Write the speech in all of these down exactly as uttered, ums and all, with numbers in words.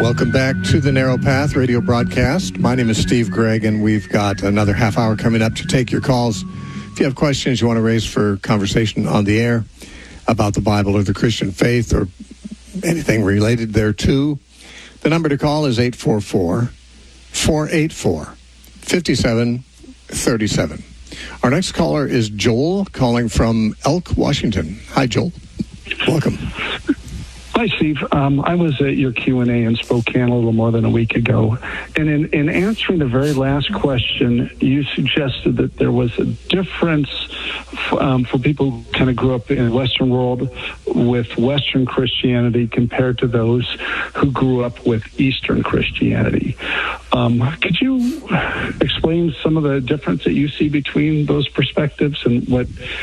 Welcome back to the Narrow Path radio broadcast. My name is Steve Gregg, and we've got another half hour coming up to take your calls. If you have questions you want to raise for conversation on the air about the Bible or the Christian faith or anything related thereto, the number to call is eight four four, four eight four, five seven three seven. Our next caller is Joel, calling from Elk, Washington. Hi, Joel. Welcome. Hi, Steve. Um, I was at your Q and A in Spokane a little more than a week ago, and in, in answering the very last question, you suggested that there was a difference f- um, for people who kind of grew up in the Western world with Western Christianity compared to those who grew up with Eastern Christianity. Um, could you explain some of the difference that you see between those perspectives and what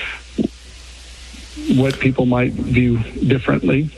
what people might view differently?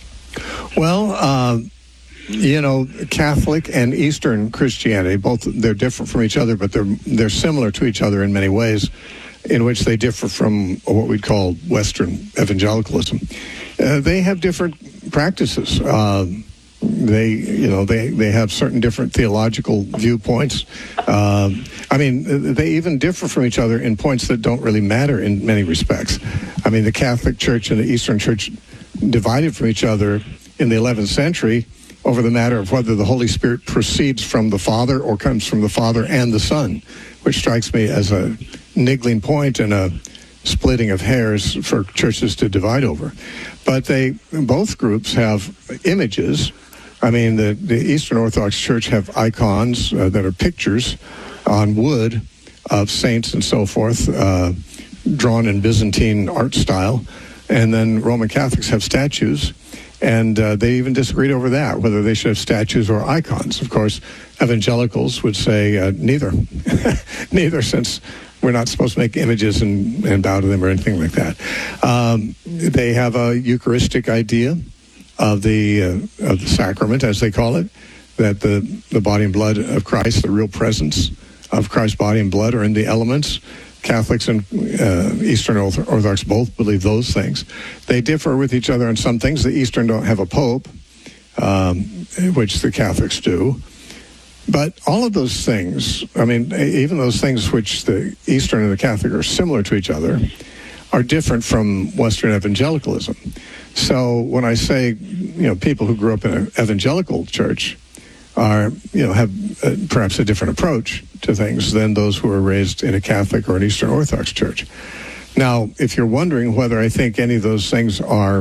Well, uh, you know, Catholic and Eastern Christianity, both they're different from each other, but they're they're similar to each other in many ways, in which they differ from what we'd call Western evangelicalism. Uh, they have different practices. Uh, they, you know, they, they have certain different theological viewpoints. Uh, I mean, they even differ from each other in points that don't really matter in many respects. I mean, the Catholic Church and the Eastern Church divided from each other in the eleventh century over the matter of whether the Holy Spirit proceeds from the Father or comes from the Father and the Son, which strikes me as a niggling point and a splitting of hairs for churches to divide over. But they, both groups have images. I mean, the, the Eastern Orthodox Church have icons uh, that are pictures on wood of saints and so forth, uh, drawn in Byzantine art style. And then Roman Catholics have statues, and uh, they even disagreed over that, whether they should have statues or icons. Of course, evangelicals would say uh, neither. Neither, since we're not supposed to make images and, and bow to them or anything like that. Um, they have a Eucharistic idea of the uh, of the sacrament, as they call it, that the, the body and blood of Christ, the real presence of Christ's body and blood, are in the elements. Catholics and uh, Eastern Orthodox both believe those things. They differ with each other on some things. The Eastern don't have a pope, um, which the Catholics do. But all of those things, I mean, even those things which the Eastern and the Catholic are similar to each other, are different from Western evangelicalism. So when I say, you know, people who grew up in an evangelical church are, you know, have uh, perhaps a different approach to things than those who are raised in a Catholic or an Eastern Orthodox church. Now, if you're wondering whether I think any of those things are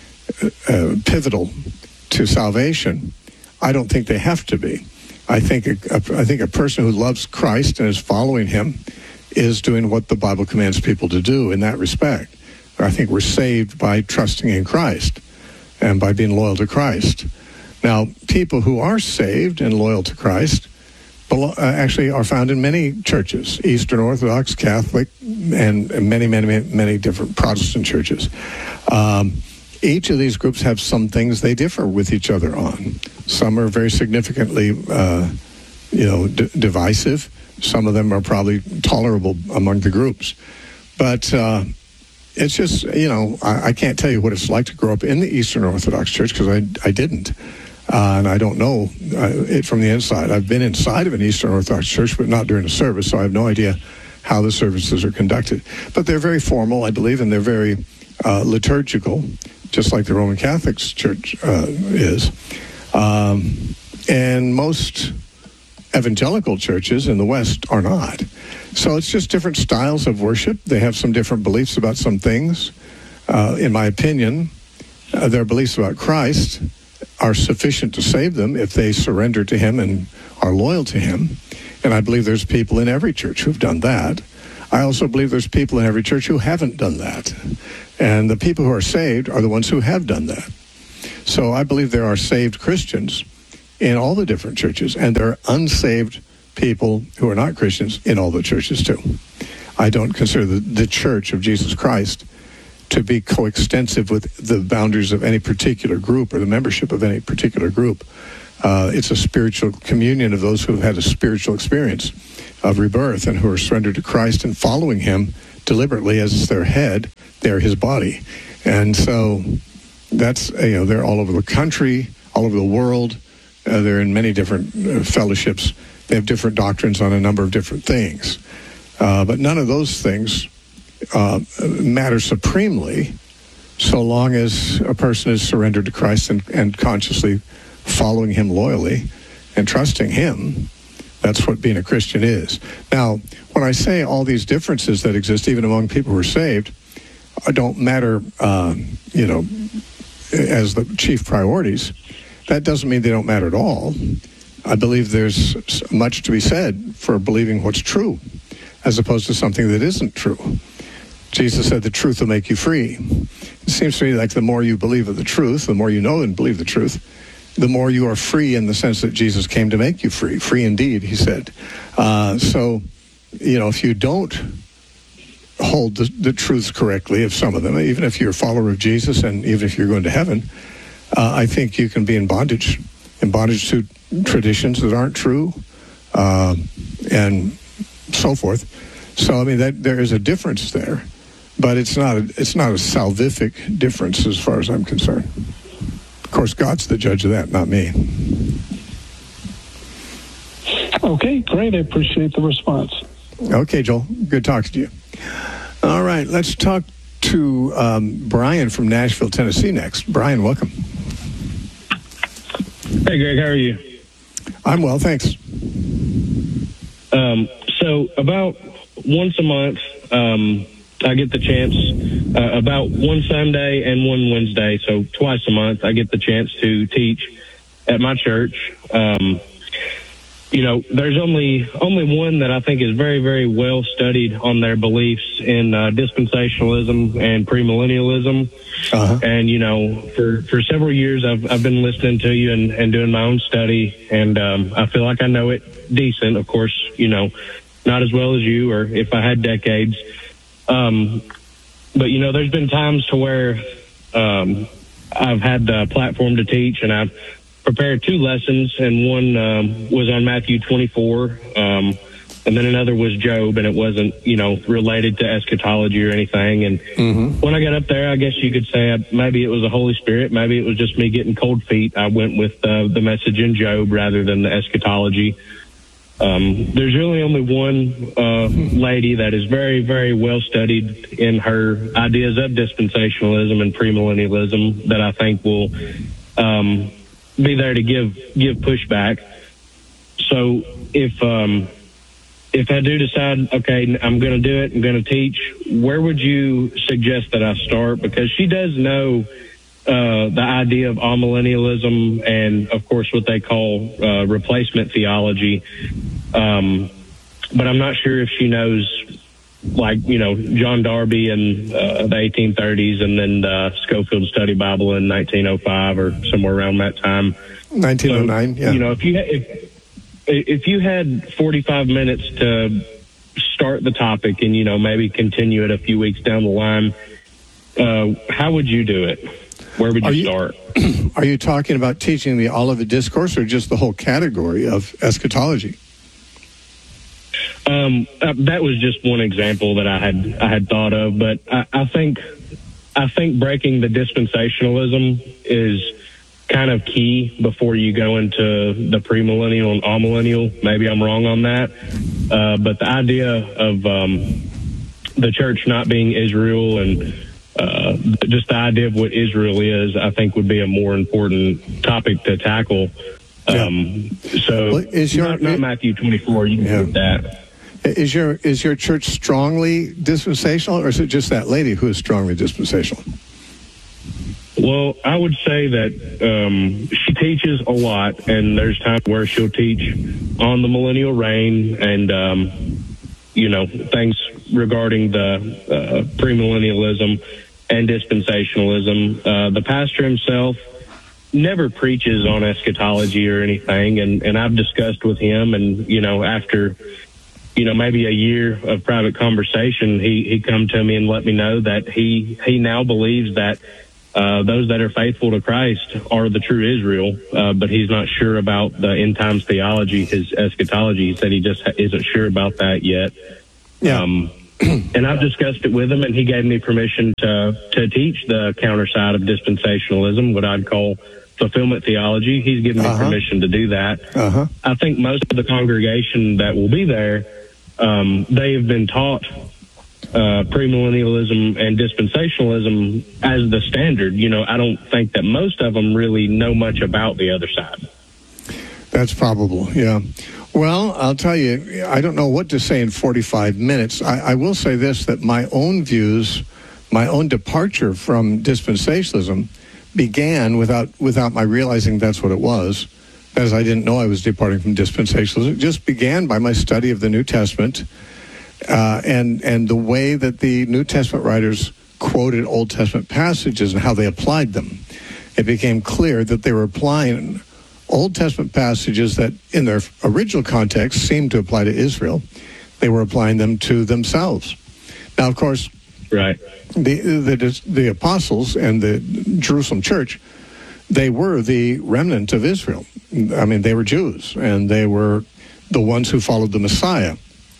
uh, pivotal to salvation, I don't think they have to be. I think a, a, I think a person who loves Christ and is following him is doing what the Bible commands people to do in that respect. I think we're saved by trusting in Christ and by being loyal to Christ. Now, people who are saved and loyal to Christ belo- uh, actually are found in many churches, Eastern Orthodox, Catholic, and many, many, many different Protestant churches. Um, each of these groups have some things they differ with each other on. Some are very significantly, uh, you know, d- divisive. Some of them are probably tolerable among the groups. But uh, it's just, you know, I, I can't tell you what it's like to grow up in the Eastern Orthodox Church because I, I didn't. Uh, and I don't know uh, it from the inside. I've been inside of an Eastern Orthodox church, but not during a service, so I have no idea how the services are conducted. But they're very formal, I believe, and they're very uh, liturgical, just like the Roman Catholic Church uh, is. Um, and most evangelical churches in the West are not. So it's just different styles of worship. They have some different beliefs about some things. Uh, in my opinion, uh, their beliefs about Christ are sufficient to save them if they surrender to him and are loyal to him. And I believe there's people in every church who've done that. I also believe there's people in every church who haven't done that. And the people who are saved are the ones who have done that. So I believe there are saved Christians in all the different churches, and there are unsaved people who are not Christians in all the churches too. I don't consider the, the Church of Jesus Christ to be coextensive with the boundaries of any particular group or the membership of any particular group. Uh, it's a spiritual communion of those who have had a spiritual experience of rebirth and who are surrendered to Christ and following him deliberately as their head. They're his body. And so that's, you know, they're all over the country, all over the world. Uh, they're in many different uh, fellowships. They have different doctrines on a number of different things. Uh, but none of those things uh, matter supremely so long as a person is surrendered to Christ and, and consciously following him loyally and trusting him. That's what being a Christian is. Now, when I say all these differences that exist even among people who are saved uh, don't matter, uh, you know, as the chief priorities, that doesn't mean they don't matter at all. I believe there's much to be said for believing what's true as opposed to something that isn't true. Jesus said the truth will make you free. It seems to me like the more you believe of the truth, the more you know and believe the truth, the more you are free in the sense that Jesus came to make you free. Free indeed, he said. Uh, so, you know, if you don't hold the, the truths correctly of some of them, even if you're a follower of Jesus and even if you're going to heaven, uh, I think you can be in bondage, in bondage to traditions that aren't true, uh, and so forth. So, I mean, that there is a difference there. But it's not a, it's not a salvific difference as far as I'm concerned. Of course, God's the judge of that, not me. Okay, great. I appreciate the response. Okay, Joel. Good talking to you. All right, let's talk to um, Brian from Nashville, Tennessee next. Brian, welcome. Hey, Greg. How are you? I'm well, thanks. Um, so about once a month, um, I get the chance, uh, about one Sunday and one Wednesday, so twice a month, I get the chance to teach at my church. Um, you know, there's only only one that I think is very, very well studied on their beliefs in uh, dispensationalism and premillennialism. Uh-huh. And, you know, for, for several years, I've I've been listening to you and, and doing my own study, and um, I feel like I know it decent. Of course, you know, not as well as you, or if I had decades. Um, but, you know, there's been times to where um, I've had the platform to teach, and I've prepared two lessons, and one um, was on Matthew twenty-four, um, and then another was Job, and it wasn't, you know, related to eschatology or anything. And mm-hmm. when I got up there, I guess you could say I, maybe it was the Holy Spirit, maybe it was just me getting cold feet. I went with uh, the message in Job rather than the eschatology. Um, there's really only one uh, lady that is very, very well studied in her ideas of dispensationalism and premillennialism that I think will um, be there to give give pushback. So if um, if I do decide, okay, I'm going to do it, I'm going to teach, where would you suggest that I start? Because she does know Uh, the idea of amillennialism and, of course, what they call uh, replacement theology. Um, but I'm not sure if she knows, like, you know, John Darby in uh, the eighteen thirties and then the Scofield Study Bible in nineteen oh five or somewhere around that time. nineteen oh nine, so, yeah. You know, if you, ha- if, if you had forty-five minutes to start the topic and, you know, maybe continue it a few weeks down the line, uh, how would you do it? Where would you, you start? Are you talking about teaching the Olivet Discourse or just the whole category of eschatology? Um, uh, that was just one example that I had I had thought of, but I, I think I think breaking the dispensationalism is kind of key before you go into the premillennial and amillennial. Maybe I'm wrong on that, uh, but the idea of um, the church not being Israel and Uh, just the idea of what Israel is, I think, would be a more important topic to tackle. Um, yeah. So, well, is your, not, not Matthew twenty-four, you can yeah. get that. Is your is your church strongly dispensational, or is it just that lady who is strongly dispensational? Well, I would say that um, she teaches a lot, and there's times where she'll teach on the millennial reign and, um, you know, things regarding the uh, premillennialism and dispensationalism. Uh, the pastor himself never preaches on eschatology or anything, and, and I've discussed with him, and, you know, after, you know, maybe a year of private conversation, he, he come to me and let me know that he, he now believes that uh, those that are faithful to Christ are the true Israel, uh, but he's not sure about the end times theology, his eschatology. He said he just isn't sure about that yet. Yeah. Um, and I've discussed it with him, and he gave me permission to to teach the counter side of dispensationalism, what I'd call fulfillment theology. He's given me Uh-huh. permission to do that. Uh-huh. I think most of the congregation that will be there, um, they have been taught uh, premillennialism and dispensationalism as the standard. You know, I don't think that most of them really know much about the other side. That's probable, yeah. Well, I'll tell you, I don't know what to say in forty-five minutes. I, I will say this, that my own views, my own departure from dispensationalism began without without my realizing that's what it was, as I didn't know I was departing from dispensationalism. It just began by my study of the New Testament uh, and, and the way that the New Testament writers quoted Old Testament passages and how they applied them. It became clear that they were applying Old Testament passages that in their original context seemed to apply to Israel. They were applying them to themselves. Now, of course, Right. the, the, the apostles and the Jerusalem church, they were the remnant of Israel. I mean, they were Jews, and they were the ones who followed the Messiah.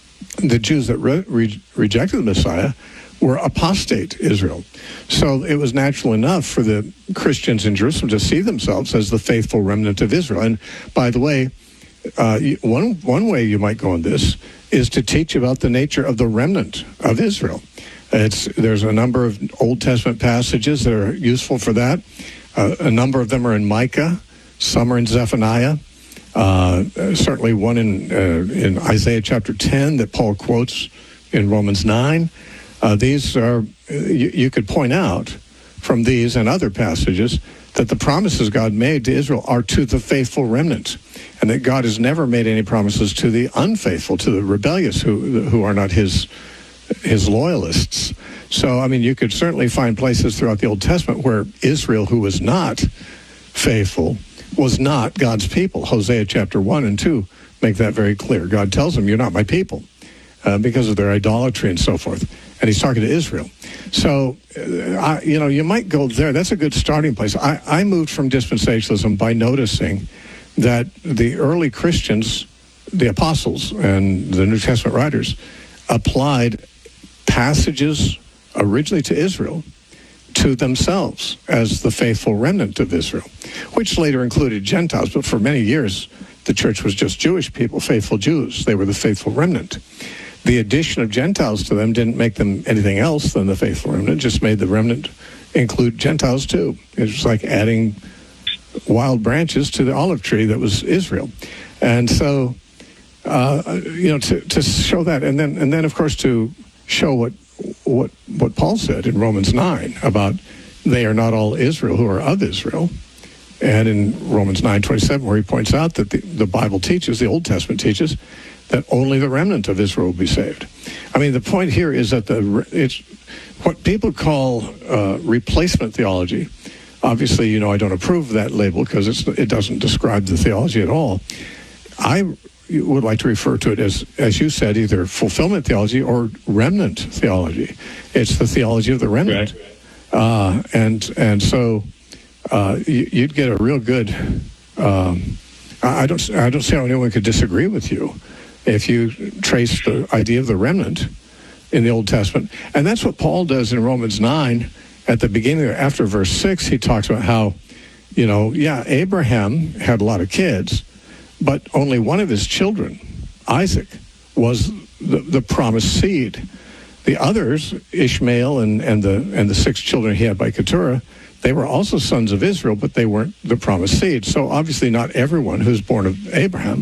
The Jews that re- re- rejected the Messiah were apostate Israel. So it was natural enough for the Christians in Jerusalem to see themselves as the faithful remnant of Israel. And by the way, uh, one one way you might go on this is to teach about the nature of the remnant of Israel. It's, there's a number of Old Testament passages that are useful for that. Uh, a number of them are in Micah. Some are in Zephaniah. Uh, certainly one in uh, in Isaiah chapter ten that Paul quotes in Romans nine. Uh, these are, you, you could point out from these and other passages that the promises God made to Israel are to the faithful remnant, and that God has never made any promises to the unfaithful, to the rebellious who who are not his his loyalists. So, I mean, you could certainly find places throughout the Old Testament where Israel, who was not faithful, was not God's people. Hosea chapter one and two make that very clear. God tells them, you're not my people, uh, because of their idolatry and so forth. And he's talking to Israel. So, uh, I, you know, you might go there. That's a good starting place. I, I moved from dispensationalism by noticing that the early Christians, the apostles and the New Testament writers, applied passages originally to Israel to themselves as the faithful remnant of Israel, which later included Gentiles. But for many years, the church was just Jewish people, faithful Jews. They were the faithful remnant. The addition of Gentiles to them didn't make them anything else than the faithful remnant. It just made the remnant include Gentiles too. It was like adding wild branches to the olive tree that was Israel. And so, uh, you know, to, to show that, and then, and then of course, to show what what what Paul said in Romans nine about they are not all Israel who are of Israel. And in Romans nine twenty-seven, where he points out that the, the Bible teaches, the Old Testament teaches, that only the remnant of Israel will be saved. I mean, the point here is that the it's what people call uh, replacement theology. Obviously, you know, I don't approve of that label because it's, it doesn't describe the theology at all. I would like to refer to it as, as you said, either fulfillment theology or remnant theology. It's the theology of the remnant. Right. Uh, and and so uh, you, you'd get a real good, um, I don't I don't see how anyone could disagree with you if you trace the idea of the remnant in the Old Testament. And that's what Paul does in Romans nine. At the beginning, after verse six, he talks about how, you know, yeah, Abraham had a lot of kids, but only one of his children, Isaac, was the, the promised seed. The others, Ishmael and, and the and the six children he had by Keturah, they were also sons of Israel, but they weren't the promised seed. So obviously not everyone who's born of Abraham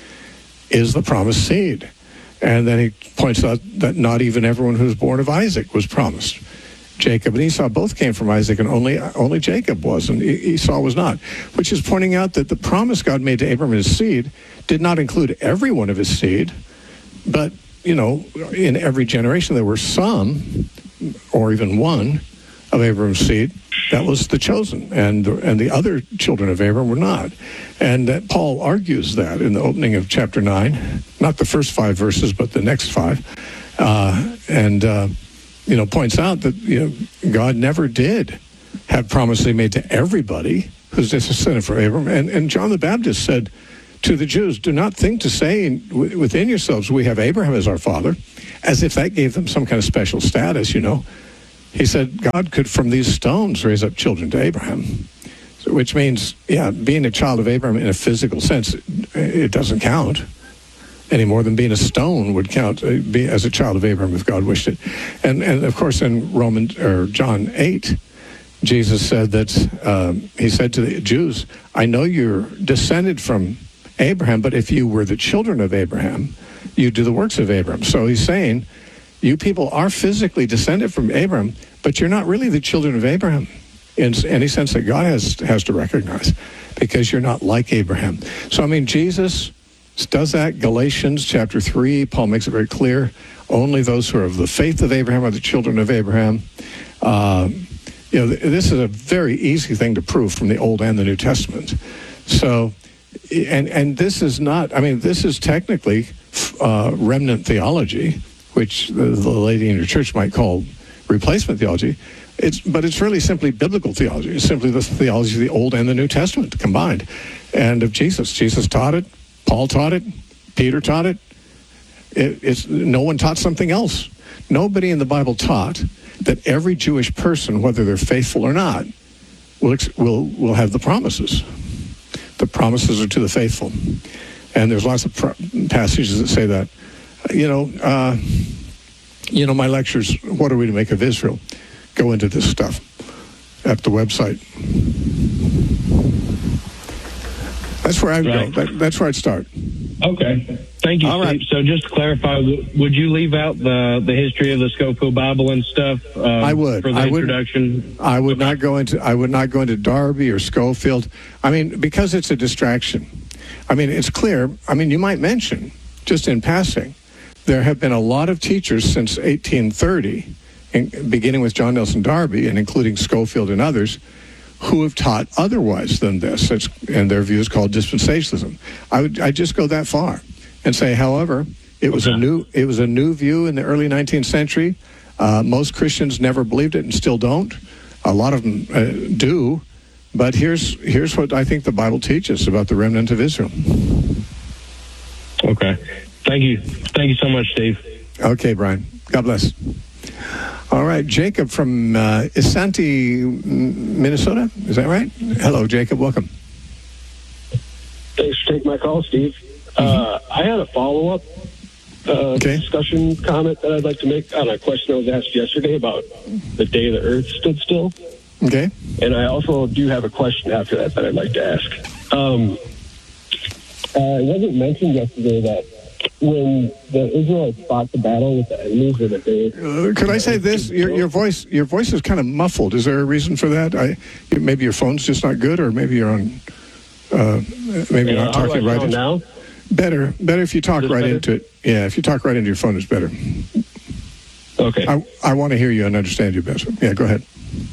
is the promised seed. And then he points out that not even everyone who's born of Isaac was promised. Jacob and Esau both came from Isaac, and only only Jacob was, and Esau was not, which is pointing out that the promise God made to Abraham and his seed did not include every one of his seed, but, you know, in every generation there were some, or even one, of Abraham's seed that was the chosen, and the, and the other children of Abraham were not. And that Paul argues that in the opening of chapter nine, not the first five verses, but the next five, uh, and... Uh, you know, points out that, you know, God never did have promises he made to everybody who's descended from Abraham. And, and John the Baptist said to the Jews, do not think to say within yourselves, we have Abraham as our father, as if that gave them some kind of special status, you know. He said God could, from these stones, raise up children to Abraham. So, which means, yeah, being a child of Abraham in a physical sense, it doesn't count any more than being a stone would count uh, be, as a child of Abraham if God wished it. And and of course in Romans or John eight, Jesus said that um, he said to the Jews, "I know you're descended from Abraham, but if you were the children of Abraham, you do the works of Abraham." So he's saying, you people are physically descended from Abraham, but you're not really the children of Abraham in any sense that God has has to recognize, because you're not like Abraham. So I mean, Jesus does that. Galatians chapter three, Paul makes it very clear. Only those who are of the faith of Abraham are the children of Abraham. Uh, you know, this is a very easy thing to prove from the Old and the New Testament. So, and and this is not, I mean, this is technically uh, remnant theology, which the, the lady in your church might call replacement theology. It's, but it's really simply biblical theology. It's simply the theology of the Old and the New Testament combined, and of Jesus. Jesus taught it. Paul taught it. Peter taught it. it. It's no one taught something else. Nobody in the Bible taught that every Jewish person, whether they're faithful or not, will will will have the promises. The promises are to the faithful, and there's lots of pro- passages that say that. You know, uh, you know, my lectures. What are we to make of Israel? Go into this stuff at the website. That's where I'd Right. go. That, that's where I'd start. Okay. Thank you, All Steve. right. So just to clarify, w- would you leave out the, the history of the Schofield Bible and stuff uh, I would. for the I would. introduction? I would not go into. I would not go into Darby or Schofield. I mean, because it's a distraction. I mean, it's clear. I mean, you might mention, just in passing, there have been a lot of teachers since eighteen thirty, in, beginning with John Nelson Darby and including Schofield and others, who have taught otherwise than this, it's, and their view is called dispensationalism. I would I just go that far and say, however, it was Okay. a new it was a new view in the early nineteenth century. Uh, most Christians never believed it and still don't. A lot of them uh, do, but here's here's what I think the Bible teaches about the remnant of Israel. Okay. Thank you. Thank you so much, Steve. Okay, Brian. God bless. All right, Jacob from uh, Isanti, Minnesota. Is that right? Hello, Jacob. Welcome. Thanks for taking my call, Steve. Uh, I had a follow-up uh, Okay. discussion comment that I'd like to make on a question that was asked yesterday about the day the Earth stood still. Okay. And I also do have a question after that that I'd like to ask. Um, uh, it wasn't mentioned yesterday that when the Israelites fought the battle with the enemies of the day... Uh, could I say this? Your, your voice, your voice is kind of muffled. Is there a reason for that? I, maybe your phone's just not good, or maybe you're on. Uh, maybe you're Uh, not how do talking I right. sound Into, now? better, better if you talk Is it right better? into it. Yeah, if you talk right into your phone, it's better. Okay. I, I want to hear you and understand you better. Yeah, go ahead.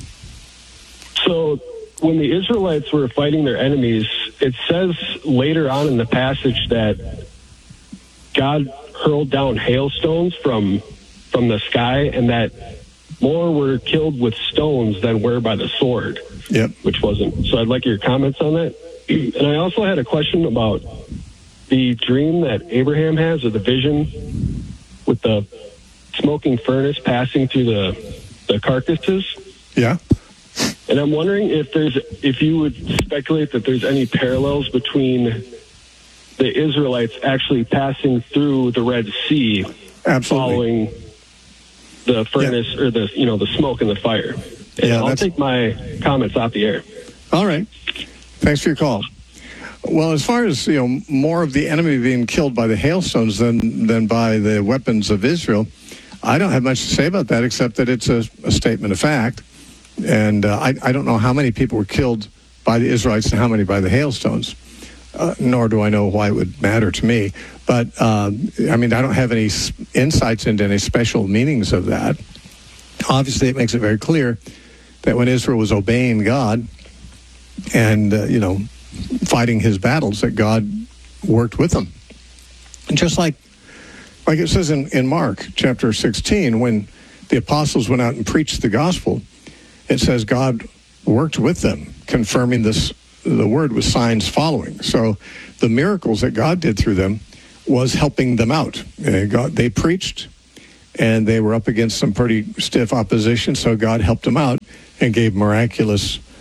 So when the Israelites were fighting their enemies, it says later on in the passage that God hurled down hailstones from from the sky, and that more were killed with stones than were by the sword, Yep. which wasn't. So I'd like your comments on that. And I also had a question about the dream that Abraham has, or the vision with the smoking furnace passing through the the carcasses. Yeah. And I'm wondering if there's, if you would speculate that there's any parallels between the Israelites actually passing through the Red Sea, Absolutely. following the furnace or the, you know, the smoke and the fire. And Yeah, I'll that's- take my comments off the air. All right. Thanks for your call. Well, as far as, you know, more of the enemy being killed by the hailstones than than by the weapons of Israel, I don't have much to say about that except that it's a, a statement of fact. And uh, I, I don't know how many people were killed by the Israelites and how many by the hailstones, uh, nor do I know why it would matter to me. But, uh, I mean, I don't have any s- insights into any special meanings of that. Obviously, it makes it very clear that when Israel was obeying God and, uh, you know, fighting his battles, that God worked with them. And just like, like it says in, in Mark chapter sixteen, when the apostles went out and preached the gospel, it says God worked with them, confirming this, the word with signs following. So the miracles that God did through them was helping them out. Uh, God, they preached, and they were up against some pretty stiff opposition, so God helped them out and gave miraculous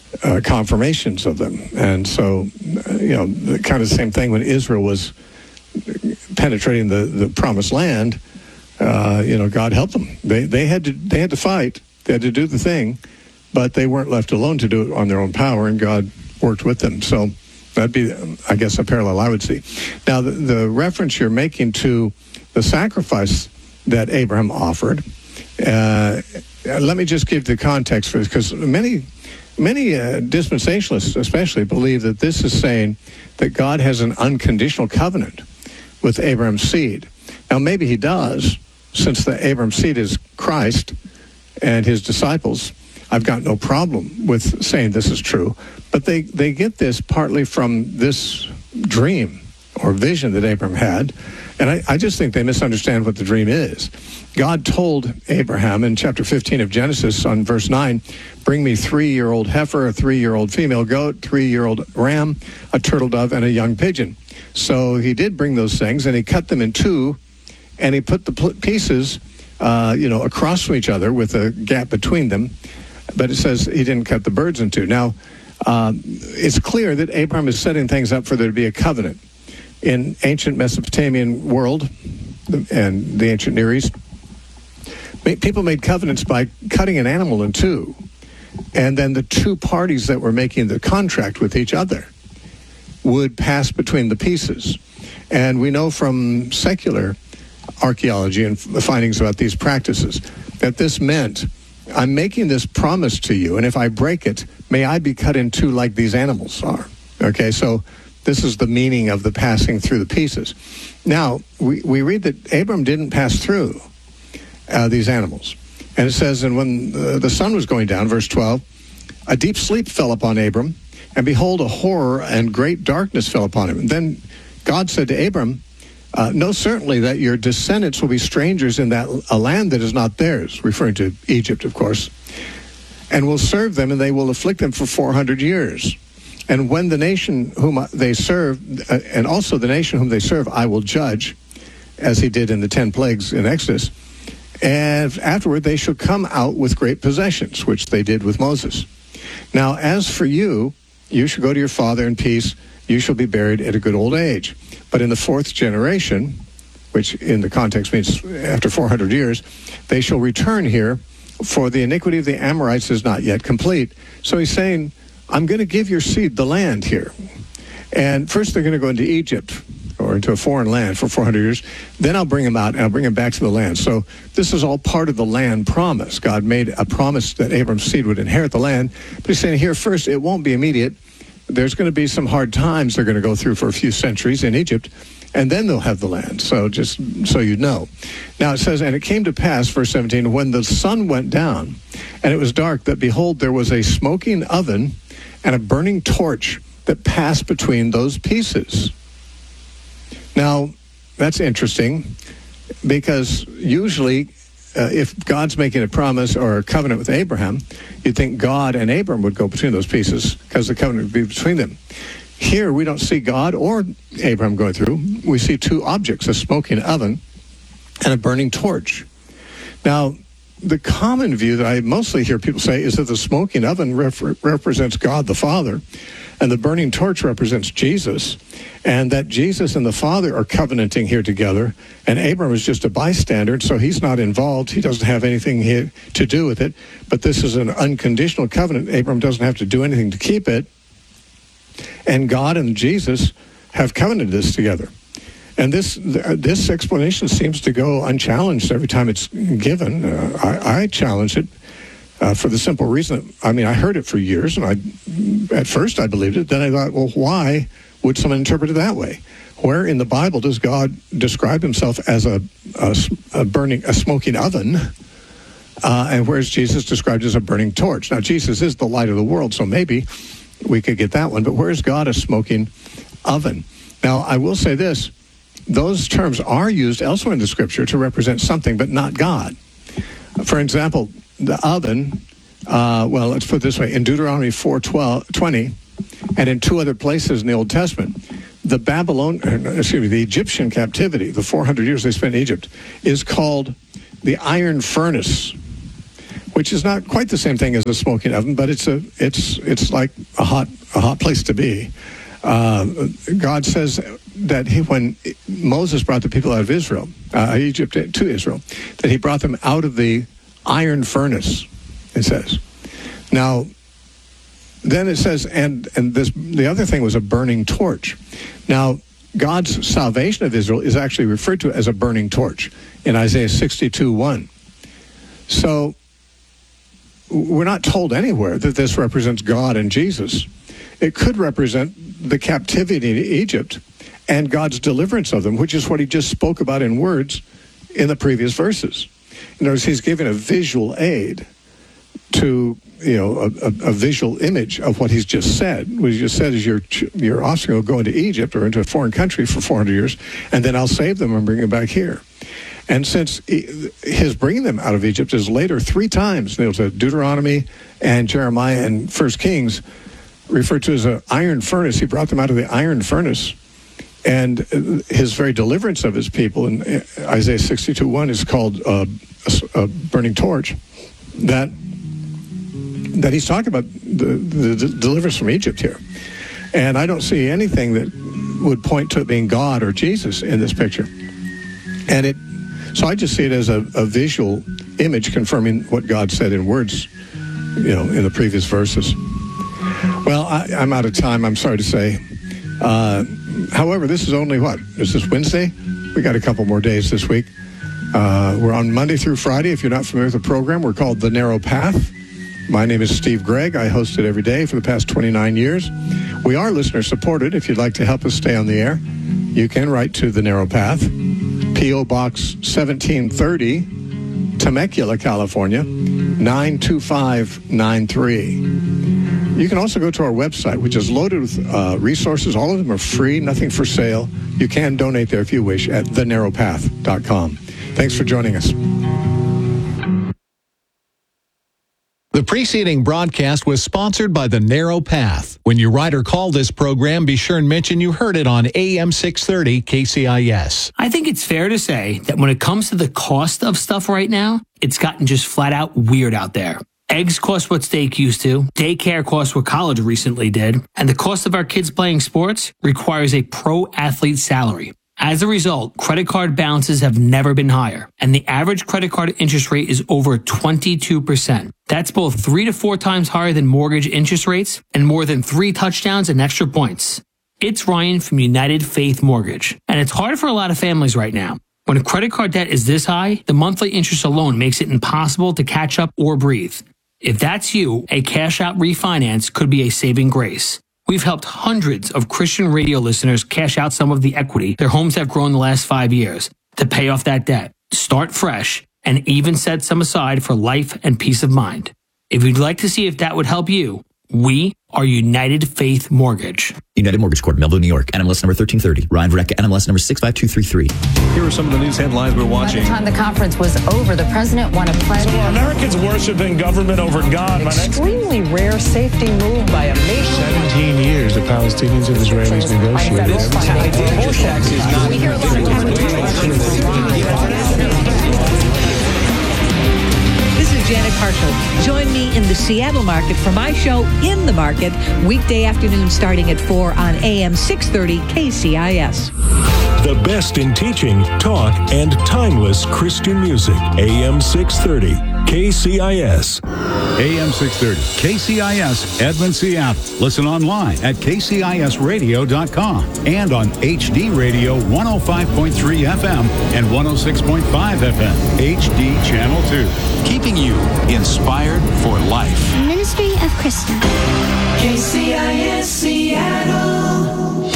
uh, confirmations of them. And so, uh, you know, the, kind of the same thing when Israel was penetrating the, the promised land. Uh, you know, God helped them. They they had to they had to fight. They had to do the thing, but they weren't left alone to do it on their own power, and God worked with them. So that'd be, I guess, a parallel I would see. Now, the, the reference you're making to the sacrifice that Abraham offered, uh, let me just give the context for this, because many, many uh, dispensationalists especially believe that this is saying that God has an unconditional covenant with Abraham's seed. Now, maybe he does, since the Abraham's seed is Christ and his disciples. I've got no problem with saying this is true, but they, they get this partly from this dream or vision that Abraham had, and I, I just think they misunderstand what the dream is. God told Abraham in chapter fifteen of Genesis on verse nine, bring me three-year-old heifer, a three-year-old female goat, three-year-old ram, a turtle dove, and a young pigeon. So he did bring those things, and he cut them in two, and he put the pieces, uh, you know, across from each other with a gap between them. But it says he didn't cut the birds in two. Now, um, it's clear that Abraham is setting things up for there to be a covenant. In ancient Mesopotamian world and the ancient Near East, people made covenants by cutting an animal in two. And then the two parties that were making the contract with each other would pass between the pieces. And we know from secular archaeology and findings about these practices that this meant, I'm making this promise to you, and if I break it, may I be cut in two like these animals are. Okay, so this is the meaning of the passing through the pieces. Now, we, we read that Abram didn't pass through uh, these animals. And it says, and when uh, the sun was going down, verse twelve, a deep sleep fell upon Abram, and behold, a horror and great darkness fell upon him. And then God said to Abram, Uh, know certainly that your descendants will be strangers in that a land that is not theirs, referring to Egypt, of course, and will serve them, and they will afflict them for four hundred years. And when the nation whom they serve, uh, and also the nation whom they serve, I will judge, as he did in the ten plagues in Exodus. And afterward they shall come out with great possessions, which they did with Moses. Now, as for you, you shall go to your father in peace. You shall be buried at a good old age. But in the fourth generation, which in the context means after four hundred years, they shall return here, for the iniquity of the Amorites is not yet complete. So he's saying, I'm going to give your seed the land here. And first they're going to go into Egypt, or into a foreign land for four hundred years. Then I'll bring them out, and I'll bring them back to the land. So this is all part of the land promise. God made a promise that Abram's seed would inherit the land. But he's saying here first, it won't be immediate. There's going to be some hard times they're going to go through for a few centuries in Egypt, and then they'll have the land. So just so you know. Now it says, and it came to pass, verse seventeen, when the sun went down, and it was dark, that behold, there was a smoking oven and a burning torch that passed between those pieces. Now, that's interesting, because usually uh, if God's making a promise or a covenant with Abraham, you'd think God and Abram would go between those pieces because the covenant would be between them. Here, we don't see God or Abraham going through. We see two objects, a smoking oven and a burning torch. Now, the common view that I mostly hear people say is that the smoking oven refer- represents God the Father, and the burning torch represents Jesus, and that Jesus and the Father are covenanting here together, and Abram is just a bystander, so he's not involved. He doesn't have anything here to do with it, but this is an unconditional covenant. Abram doesn't have to do anything to keep it, and God and Jesus have covenanted this together. And this this explanation seems to go unchallenged every time it's given. Uh, I, I challenge it uh, for the simple reason that, I mean, I heard it for years, and I at first I believed it. Then I thought, well, why would someone interpret it that way? Where in the Bible does God describe himself as a, a, a burning, a smoking oven? Uh, and where's Jesus described as a burning torch? Now, Jesus is the light of the world, so maybe we could get that one. But where's God a smoking oven? Now, I will say this. Those terms are used elsewhere in the Scripture to represent something, but not God. For example, the oven, uh, well, let's put it this way. In Deuteronomy four twenty, and in two other places in the Old Testament, the Babylon, excuse me, the Egyptian captivity, the four hundred years they spent in Egypt, is called the iron furnace, which is not quite the same thing as a smoking oven, but it's a it's it's like a hot a hot place to be. Uh, God says that he, when Moses brought the people out of Israel, uh, Egypt to Israel, that he brought them out of the iron furnace. It says. Now, then it says, and and this the other thing was a burning torch. Now, God's salvation of Israel is actually referred to as a burning torch in Isaiah sixty-two one. So we're not told anywhere that this represents God and Jesus. It could represent the captivity in Egypt and God's deliverance of them, which is what he just spoke about in words in the previous verses. In other words, he's given a visual aid to, you know, a, a, a visual image of what he's just said. What he just said is your your offspring will go into Egypt or into a foreign country for four hundred years, and then I'll save them and bring them back here. And since he, his bringing them out of Egypt is later three times, you know, to Deuteronomy and Jeremiah and First Kings, referred to as an iron furnace. He brought them out of the iron furnace. And his very deliverance of his people in Isaiah sixty-two one is called uh, a, a burning torch. That that he's talking about the, the, the deliverance from Egypt here. And I don't see anything that would point to it being God or Jesus in this picture. And it, so I just see it as a, a visual image confirming what God said in words, you know, in the previous verses. Well, I, I'm out of time, I'm sorry to say. Uh, however, this is only what? Is this Wednesday? We got a couple more days this week. Uh, we're on Monday through Friday. If you're not familiar with the program, we're called The Narrow Path. My name is Steve Gregg. I host it every day for the past twenty-nine years. We are listener-supported. If you'd like to help us stay on the air, you can write to The Narrow Path, P O. Box seventeen thirty, Temecula, California, nine two five nine three. You can also go to our website, which is loaded with uh, resources. All of them are free, nothing for sale. You can donate there if you wish at the narrow path dot com. Thanks for joining us. The preceding broadcast was sponsored by The Narrow Path. When you write or call this program, be sure and mention you heard it on A M six thirty K C I S. I think it's fair to say that when it comes to the cost of stuff right now, it's gotten just flat out weird out there. Eggs cost what steak used to, daycare costs what college recently did, and the cost of our kids playing sports requires a pro athlete salary. As a result, credit card balances have never been higher, and the average credit card interest rate is over twenty-two percent. That's both three to four times higher than mortgage interest rates and more than three touchdowns and extra points. It's Ryan from United Faith Mortgage, and it's hard for a lot of families right now. When a credit card debt is this high, the monthly interest alone makes it impossible to catch up or breathe. If that's you, a cash-out refinance could be a saving grace. We've helped hundreds of Christian radio listeners cash out some of the equity their homes have grown the last five years to pay off that debt, start fresh, and even set some aside for life and peace of mind. If you'd like to see if that would help you, we are United Faith Mortgage. United Mortgage Corp, Melville, New York. N M L S number thirteen thirty. Ryan Verrecka, N M L S number six five two three three. Here are some of the news headlines we're watching. By the time the conference was over, the president won a pledge. So are Americans worshiping government over God? An extremely rare safety move by a nation. seventeen years the Palestinians and Israelis negotiated. We hear a lot of This is Janet Harshel. Join me in the Seattle market for my show, In the Market, weekday afternoon starting at four on A M six thirty K C I S. The best in teaching, talk, and timeless Christian music. A M six thirty K C I S. A M six thirty K C I S, Edmond, Seattle. Listen online at K C I S radio dot com and on H D Radio one oh five point three F M and one oh six point five F M, H D Channel two. Keeping you inspired for life. Ministry of Christian. K C I S Seattle.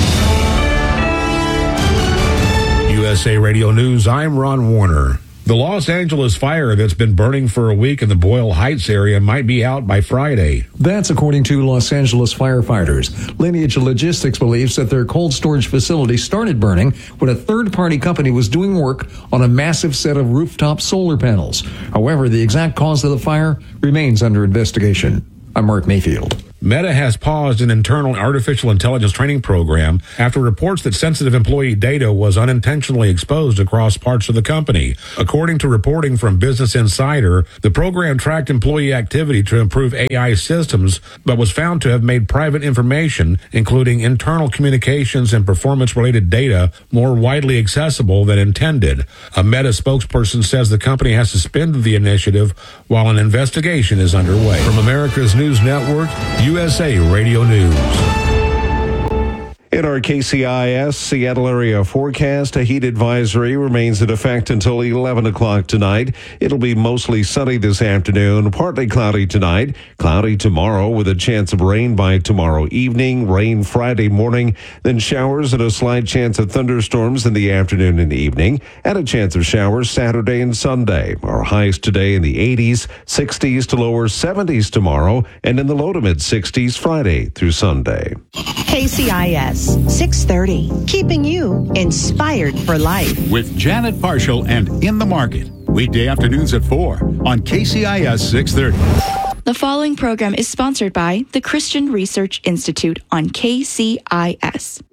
U S A Radio News, I'm Ron Warner. The Los Angeles fire that's been burning for a week in the Boyle Heights area might be out by Friday. That's according to Los Angeles firefighters. Lineage Logistics believes that their cold storage facility started burning when a third-party company was doing work on a massive set of rooftop solar panels. However, the exact cause of the fire remains under investigation. I'm Mark Mayfield. Meta has paused an internal artificial intelligence training program after reports that sensitive employee data was unintentionally exposed across parts of the company. According to reporting from Business Insider, the program tracked employee activity to improve A I systems, but was found to have made private information, including internal communications and performance-related data, more widely accessible than intended. A Meta spokesperson says the company has suspended the initiative while an investigation is underway. From America's News Network, U S A Radio News. In our K C I S Seattle area forecast, a heat advisory remains in effect until eleven o'clock tonight. It'll be mostly sunny this afternoon, partly cloudy tonight, cloudy tomorrow with a chance of rain by tomorrow evening, rain Friday morning, then showers and a slight chance of thunderstorms in the afternoon and evening, and a chance of showers Saturday and Sunday. Our highs today in the eighties, sixties to lower seventies tomorrow, and in the low to mid sixties Friday through Sunday. K C I S six thirty, keeping you inspired for life. With Janet Parshall and In the Market, weekday afternoons at four on K C I S six thirty. The following program is sponsored by the Christian Research Institute on K C I S.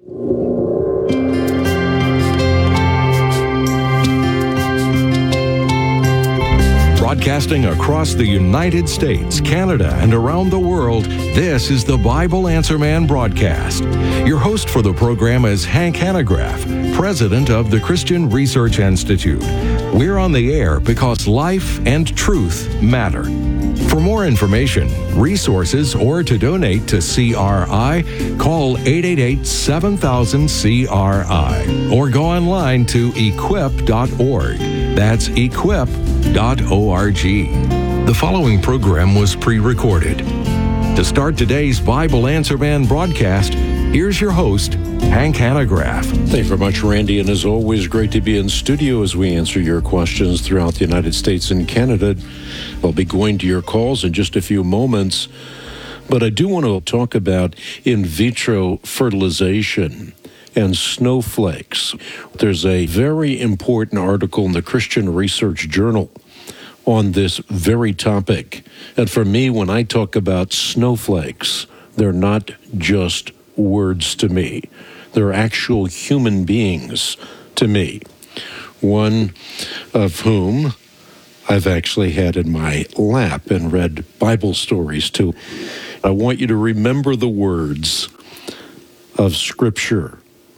Broadcasting across the United States, Canada, and around the world, this is the Bible Answer Man broadcast. Your host for the program is Hank Hanegraaff, president of the Christian Research Institute. We're on the air because life and truth matter. For more information, resources, or to donate to C R I, call eight eight eight, seven thousand, C R I or go online to equip dot org. That's equip dot org. The following program was pre-recorded. To start today's Bible Answer Man broadcast, here's your host, Hank Hanegraaff. Thank you very much, Randy, and as always, great to be in studio as we answer your questions throughout the United States and Canada. I'll be going to your calls in just a few moments, but I do want to talk about in vitro fertilization and snowflakes. There's a very important article in the Christian Research Journal on this very topic. And for me, when I talk about snowflakes, they're not just words to me. They're actual human beings to me, one of whom I've actually had in my lap and read Bible stories to. I want you to remember the words of Scripture.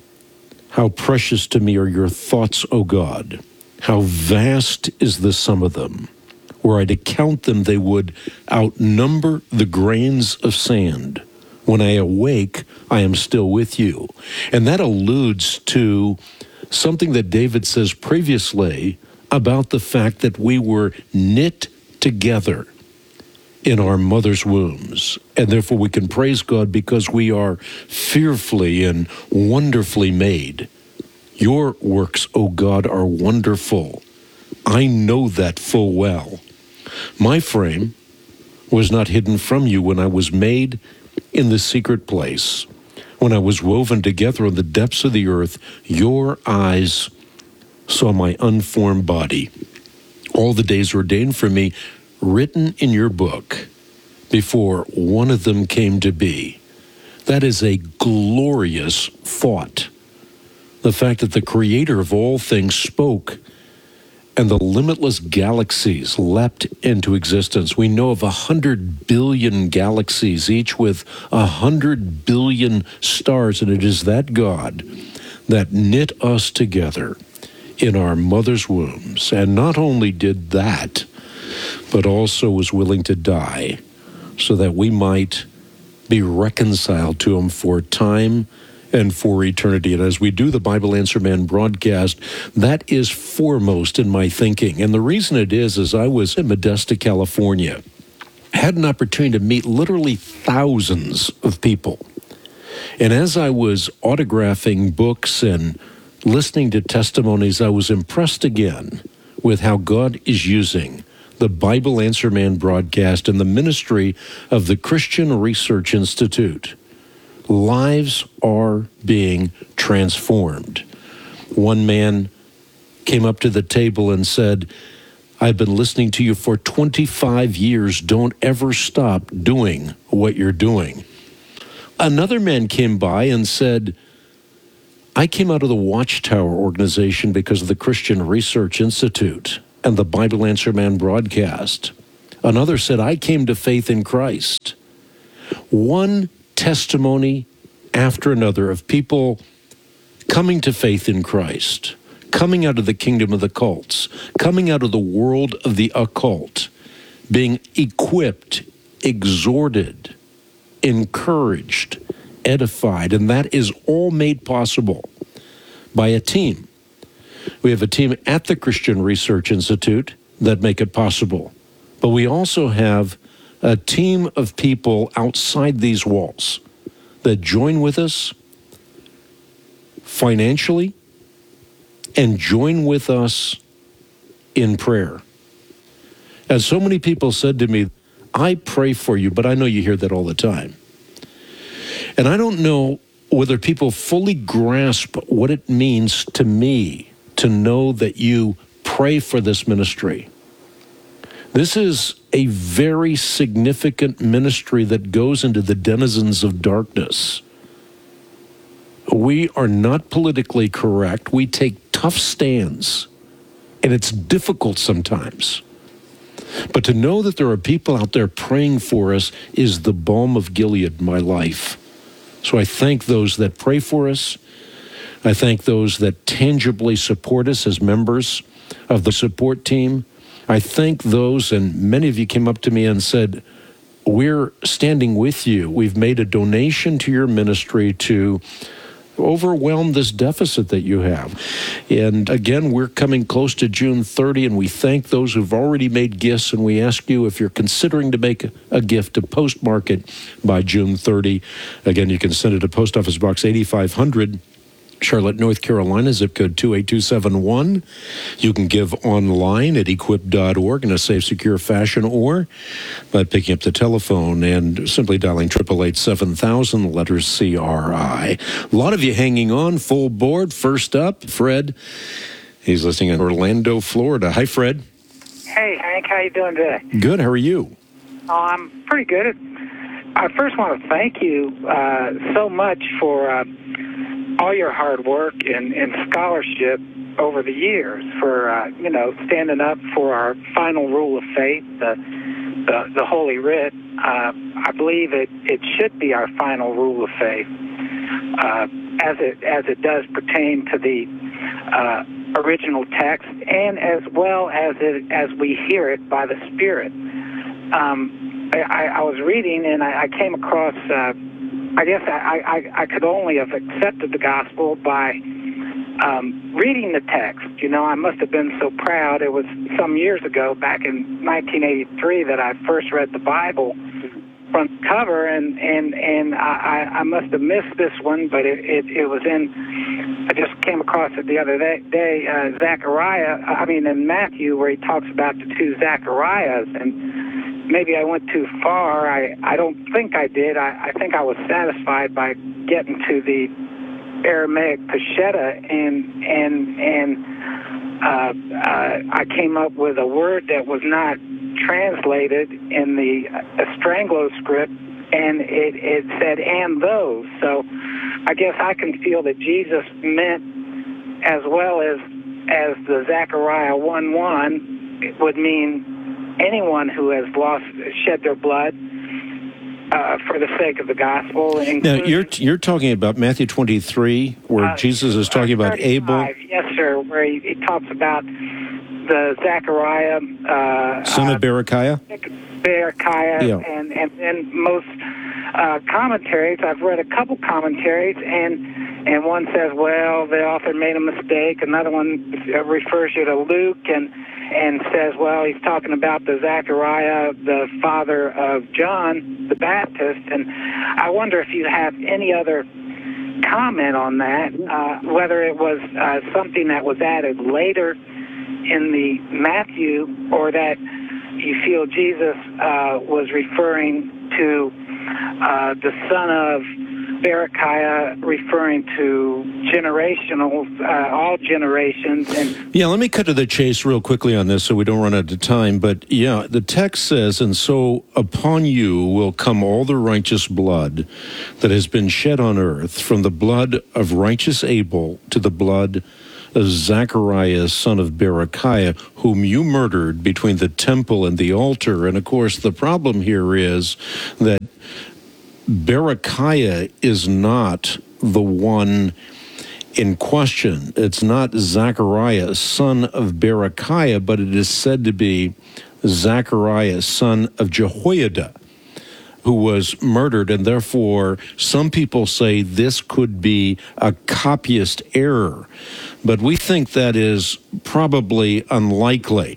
How precious to me are your thoughts, O God. How vast is the sum of them. Were I to count them, they would outnumber the grains of sand. When I awake, I am still with you. And that alludes to something that David says previously about the fact that we were knit together in our mother's wombs. And therefore we can praise God because we are fearfully and wonderfully made. Your works, O God, are wonderful. I know that full well. My frame was not hidden from you when I was made in the secret place. When I was woven together in the depths of the earth, your eyes saw my unformed body. All the days ordained for me, written in your book, before one of them came to be. That is a glorious thought. The fact that the Creator of all things spoke and the limitless galaxies leapt into existence. We know of a hundred billion galaxies, each with a hundred billion stars, and it is that God that knit us together in our mother's wombs. And not only did that, but also was willing to die so that we might be reconciled to him for time and for eternity. And as we do the Bible Answer Man broadcast, that is foremost in my thinking. And the reason it is, is I was in Modesto, California, had an opportunity to meet literally thousands of people. And as I was autographing books and listening to testimonies, I was impressed again with how God is using the Bible Answer Man broadcast and the ministry of the Christian Research Institute. Lives are being transformed. One man came up to the table and said, I've been listening to you for twenty-five years. Don't ever stop doing what you're doing. Another man came by and said, I came out of the Watchtower organization because of the Christian Research Institute and the Bible Answer Man broadcast. Another said, I came to faith in Christ. One testimony after another of people coming to faith in Christ, coming out of the kingdom of the cults, coming out of the world of the occult, being equipped, exhorted, encouraged, edified, and that is all made possible by a team. We have a team at the Christian Research Institute that make it possible, but we also have a team of people outside these walls that join with us financially and join with us in prayer. As so many people said to me, I pray for you, but I know you hear that all the time. And I don't know whether people fully grasp what it means to me to know that you pray for this ministry. This is a very significant ministry that goes into the denizens of darkness. We are not politically correct. We take tough stands, and it's difficult sometimes. But to know that there are people out there praying for us is the balm of Gilead in my life. So I thank those that pray for us. I thank those that tangibly support us as members of the support team. I thank those, and many of you came up to me and said, we're standing with you. We've made a donation to your ministry to overwhelm this deficit that you have. And again, we're coming close to June thirtieth, and we thank those who've already made gifts, and we ask you, if you're considering to make a gift, to postmark it by June thirtieth. Again, you can send it to Post Office Box eighty-five hundred, Charlotte, North Carolina, zip code two eight two seven one. You can give online at equip dot org in a safe, secure fashion, or by picking up the telephone and simply dialing eight eight eight, seven thousand, the letters C R I. A lot of you hanging on, full board. First up, Fred. He's listening in Orlando, Florida. Hi, Fred. Hey, Hank. How you doing today? Good. How are you? Oh, I'm pretty good. I first want to thank you uh, so much for uh, all your hard work and, and scholarship over the years, for uh, you know, standing up for our final rule of faith, the the, the Holy Writ. Uh, I believe it, it should be our final rule of faith, uh, as it as it does pertain to the uh, original text, and as well as it as we hear it by the Spirit. Um, I, I was reading and I, I came across. Uh, I guess I, I, I could only have accepted the gospel by um, reading the text. You know, I must have been so proud. It was some years ago, back in nineteen eighty-three, that I first read the Bible front cover, and and and I, I must have missed this one, but it, it, it was in. I just came across it the other day. day uh, Zechariah. I mean, in Matthew, where he talks about the two Zechariahs, and maybe I went too far. I, I don't think I did. I, I think I was satisfied by getting to the Aramaic Peshitta, and and and uh, uh, I came up with a word that was not translated in the Estranglo script, and it, it said "and those." So I guess I can feel that Jesus meant, as well as as the Zechariah one one, it would mean anyone who has lost, shed their blood uh, for the sake of the gospel. Now, you're you're talking about Matthew twenty-three, where uh, Jesus is talking uh, about Abel. Yes, sir, where he, he talks about the Zechariah, uh, son of Berechiah. Uh, Berechiah, yeah. and and and most uh, commentaries. I've read a couple commentaries, and and one says, well, the author made a mistake. Another one refers you to Luke, and. and says, well, he's talking about the Zechariah, the father of John the Baptist. And I wonder if you have any other comment on that, uh, whether it was uh, something that was added later in the Matthew, or that you feel Jesus uh, was referring to uh, the son of Berechiah referring to generational, uh, all generations. And yeah, let me cut to the chase real quickly on this so we don't run out of time. But yeah, the text says, and so upon you will come all the righteous blood that has been shed on earth, from the blood of righteous Abel to the blood of Zacharias, son of Berechiah, whom you murdered between the temple and the altar. And of course, the problem here is that Berechiah is not the one in question. It's not Zachariah, son of Berechiah, but it is said to be Zachariah, son of Jehoiada, who was murdered, and therefore some people say this could be a copyist error. But we think that is probably unlikely.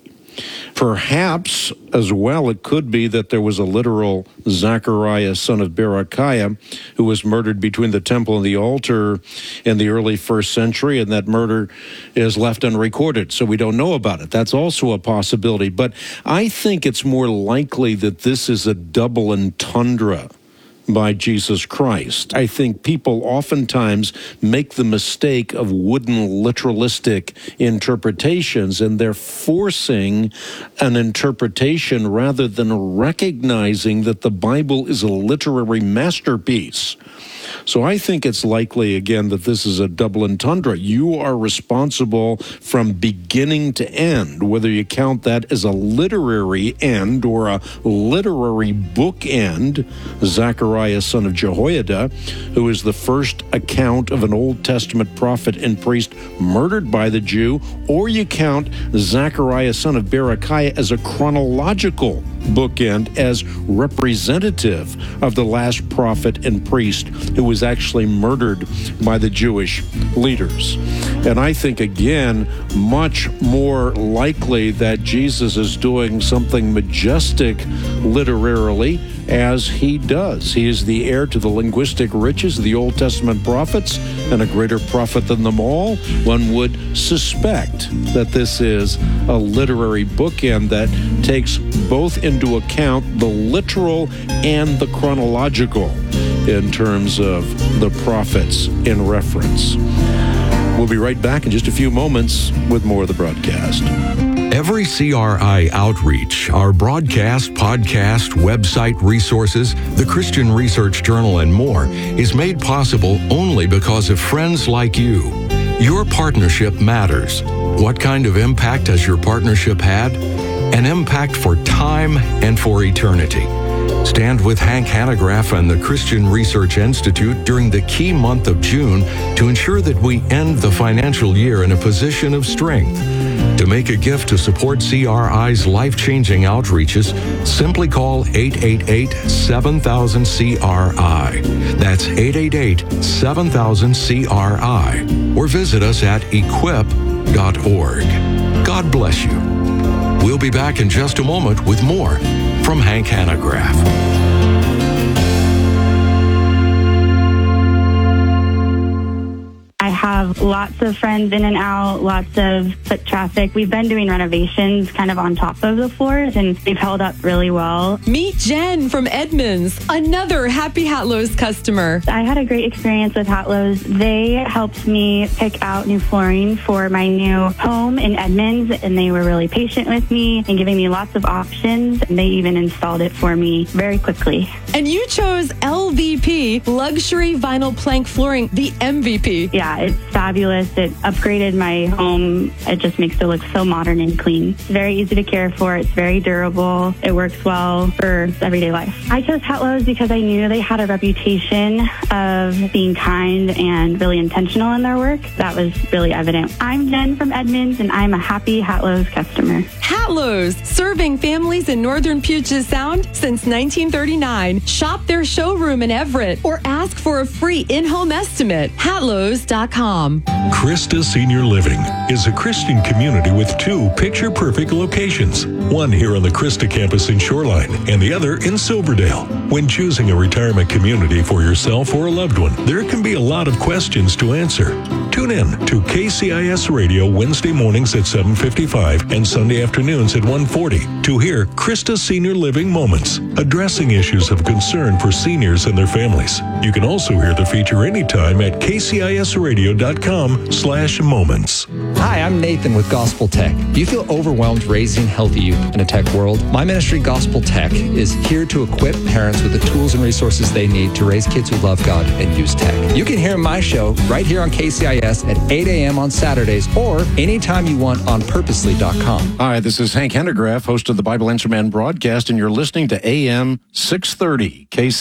Perhaps, as well, it could be that there was a literal Zachariah, son of Berechiah, who was murdered between the temple and the altar in the early first century, and that murder is left unrecorded, so we don't know about it. That's also a possibility. But I think it's more likely that this is a double entendre by Jesus Christ. I think people oftentimes make the mistake of wooden literalistic interpretations, and they're forcing an interpretation rather than recognizing that the Bible is a literary masterpiece. So I think it's likely, again, that this is a double entendre. You are responsible from beginning to end, whether you count that as a literary end or a literary bookend. Zechariah, son of Jehoiada, who is the first account of an Old Testament prophet and priest murdered by the Jew, or you count Zechariah, son of Berechiah, as a chronological bookend, as representative of the last prophet and priest who was actually murdered by the Jewish leaders. And I think, again, much more likely that Jesus is doing something majestic literarily, as he does. He is the heir to the linguistic riches of the Old Testament prophets, and a greater prophet than them all. One would suspect that this is a literary bookend that takes both into account the literal and the chronological in terms of the prophets in reference. We'll be right back in just a few moments with more of the broadcast. Every C R I outreach, our broadcast, podcast, website resources, the Christian Research Journal, and more is made possible only because of friends like you. Your partnership matters. What kind of impact has your partnership had? An impact for time and for eternity. Stand with Hank Hanegraaff and the Christian Research Institute during the key month of June to ensure that we end the financial year in a position of strength. To make a gift to support C R I's life-changing outreaches, simply call eight eight eight, seven thousand, C R I. That's eight eight eight, seven thousand, C R I. Or visit us at equip dot org. God bless you. We'll be back in just a moment with more from Hank Hanegraaff. I have lots of friends in and out, lots of foot traffic. We've been doing renovations kind of on top of the floors, and they've held up really well. Meet Jen from Edmonds, another Happy Hatlows customer. I had a great experience with Hatlows. They helped me pick out new flooring for my new home in Edmonds, and they were really patient with me and giving me lots of options. And they even installed it for me very quickly. And you chose L V P, Luxury Vinyl Plank Flooring, the M V P. Yeah, it's fabulous. It upgraded my home. It just makes it look so modern and clean. It's very easy to care for. It's very durable. It works well for everyday life. I chose Hatlows because I knew they had a reputation of being kind and really intentional in their work. That was really evident. I'm Jen from Edmonds, and I'm a happy Hatlows customer. Hatlows, serving families in northern Puget Sound since nineteen thirty-nine. Shop their showroom in Everett or ask for a free in-home estimate. Hatlows dot com. Christa Senior Living is a Christian community with two picture-perfect locations. One here on the Christa campus in Shoreline and the other in Silverdale. When choosing a retirement community for yourself or a loved one, there can be a lot of questions to answer. Tune in to K C I S Radio Wednesday mornings at seven fifty-five and Sunday afternoons at one forty to hear Krista Senior Living Moments, addressing issues of concern for seniors and their families. You can also hear the feature anytime at kcisradio.com slash moments. Hi, I'm Nathan with Gospel Tech. Do you feel overwhelmed raising healthy youth in a tech world? My ministry, Gospel Tech, is here to equip parents with the tools and resources they need to raise kids who love God and use tech. You can hear my show right here on K C I S at eight a.m. on Saturdays or anytime you want on purposely dot com. Hi, this is Hank Hennegraaff, host of the Bible Answer Man broadcast, and you're listening to A M six thirty K C I S.